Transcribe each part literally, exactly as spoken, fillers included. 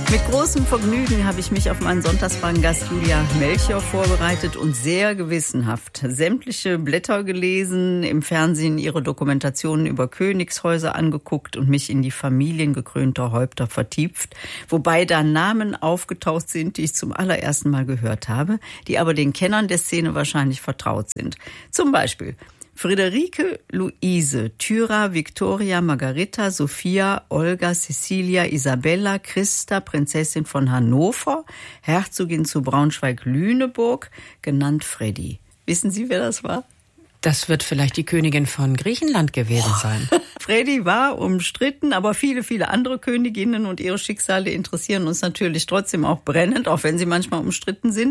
Mit großem Vergnügen habe ich mich auf meinen Sonntagsfragen-Gast Julia Melchior vorbereitet und sehr gewissenhaft sämtliche Blätter gelesen, im Fernsehen ihre Dokumentationen über Königshäuser angeguckt und mich in die Familien gekrönter Häupter vertieft, wobei da Namen aufgetaucht sind, die ich zum allerersten Mal gehört habe, die aber den Kennern der Szene wahrscheinlich vertraut sind. Zum Beispiel Friederike, Luise, Thyra, Victoria, Margarita, Sophia, Olga, Cecilia, Isabella, Christa, Prinzessin von Hannover, Herzogin zu Braunschweig-Lüneburg, genannt Freddy. Wissen Sie, wer das war? Das wird vielleicht die Königin von Griechenland gewesen sein. Freddy war umstritten, aber viele, viele andere Königinnen und ihre Schicksale interessieren uns natürlich trotzdem auch brennend, auch wenn sie manchmal umstritten sind.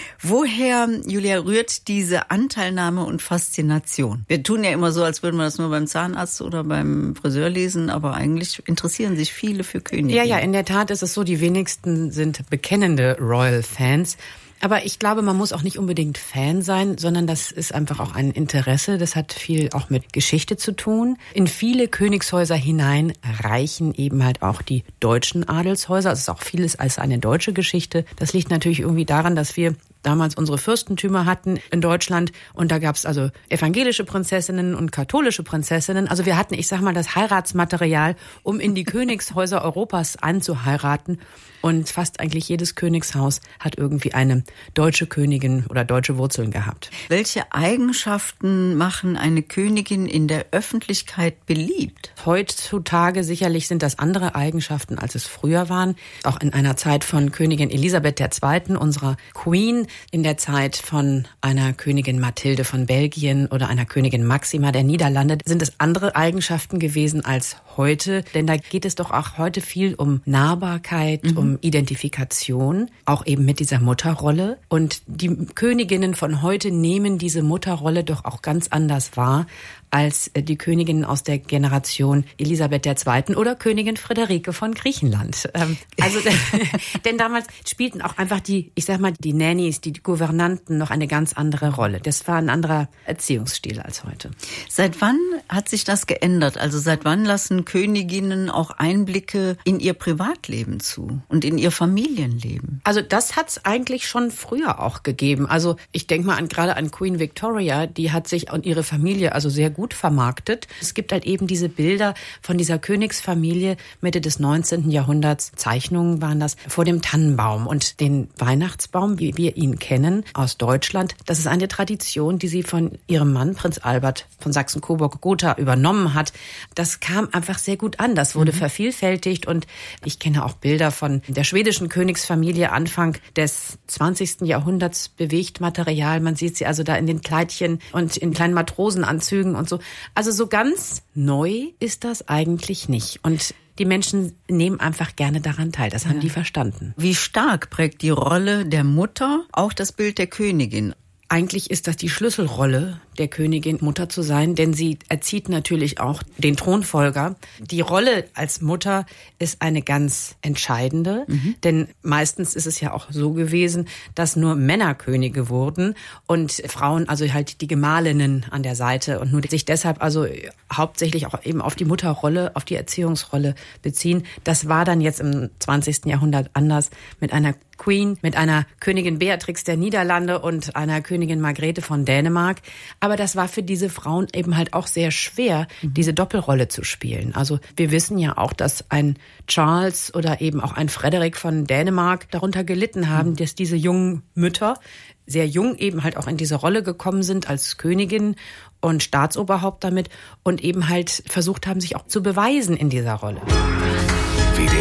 Woher, Julia, rührt diese Anteilnahme und Faszination? Wir tun ja immer so, als würden wir das nur beim Zahnarzt oder beim Friseur lesen, aber eigentlich interessieren sich viele für Königinnen. Ja, ja, in der Tat ist es so, die wenigsten sind bekennende Royal-Fans. Aber ich glaube, man muss auch nicht unbedingt Fan sein, sondern das ist einfach auch ein Interesse. Das hat viel auch mit Geschichte zu tun. In viele Königshäuser hinein reichen eben halt auch die deutschen Adelshäuser. Es ist auch vieles als eine deutsche Geschichte. Das liegt natürlich irgendwie daran, dass wir damals unsere Fürstentümer hatten in Deutschland und da gab es also evangelische Prinzessinnen und katholische Prinzessinnen. Also wir hatten, ich sag mal, das Heiratsmaterial, um in die Königshäuser Europas anzuheiraten. Und fast eigentlich jedes Königshaus hat irgendwie eine deutsche Königin oder deutsche Wurzeln gehabt. Welche Eigenschaften machen eine Königin in der Öffentlichkeit beliebt? Heutzutage sicherlich sind das andere Eigenschaften, als es früher waren. Auch in einer Zeit von Königin Elisabeth der Zweiten, unserer Queen, in der Zeit von einer Königin Mathilde von Belgien oder einer Königin Maxima der Niederlande sind es andere Eigenschaften gewesen als heute. Denn da geht es doch auch heute viel um Nahbarkeit, mhm. um Identifikation, auch eben mit dieser Mutterrolle. Und die Königinnen von heute nehmen diese Mutterrolle doch auch ganz anders wahr als die Königinnen aus der Generation Elisabeth der Zweiten oder Königin Friederike von Griechenland. Also, denn damals spielten auch einfach die, ich sag mal, die Nannies, die Gouvernanten noch eine ganz andere Rolle. Das war ein anderer Erziehungsstil als heute. Seit wann hat sich das geändert? Also seit wann lassen Königinnen auch Einblicke in ihr Privatleben zu und in ihr Familienleben? Also das hat es eigentlich schon früher auch gegeben. Also ich denke mal an, gerade an Queen Victoria, die hat sich und ihre Familie also sehr gut vermarktet. Es gibt halt eben diese Bilder von dieser Königsfamilie Mitte des neunzehnten Jahrhunderts. Zeichnungen waren das vor dem Tannenbaum und den Weihnachtsbaum, wie wir ihn kennen aus Deutschland. Das ist eine Tradition, die sie von ihrem Mann, Prinz Albert von Sachsen-Coburg-Gotha, übernommen hat. Das kam einfach sehr gut an. Das wurde mhm. vervielfältigt und ich kenne auch Bilder von der schwedischen Königsfamilie Anfang des zwanzigsten Jahrhunderts, bewegt Material. Man sieht sie also da in den Kleidchen und in kleinen Matrosenanzügen und so. Also so ganz neu ist das eigentlich nicht. Und die Menschen nehmen einfach gerne daran teil. Das haben ja. die verstanden. Wie stark prägt die Rolle der Mutter auch das Bild der Königin? Eigentlich ist das die Schlüsselrolle der Königin, Mutter zu sein, denn sie erzieht natürlich auch den Thronfolger. Die Rolle als Mutter ist eine ganz entscheidende, mhm. denn meistens ist es ja auch so gewesen, dass nur Männer Könige wurden und Frauen, also halt die Gemahlinnen an der Seite und nur sich deshalb also hauptsächlich auch eben auf die Mutterrolle, auf die Erziehungsrolle beziehen. Das war dann jetzt im zwanzigsten Jahrhundert anders mit einer Queen, mit einer Königin Beatrix der Niederlande und einer Königin Margrethe von Dänemark. Aber das war für diese Frauen eben halt auch sehr schwer, diese Doppelrolle zu spielen. Also wir wissen ja auch, dass ein Charles oder eben auch ein Frederik von Dänemark darunter gelitten haben, dass diese jungen Mütter sehr jung eben halt auch in diese Rolle gekommen sind als Königin und Staatsoberhaupt damit und eben halt versucht haben, sich auch zu beweisen in dieser Rolle.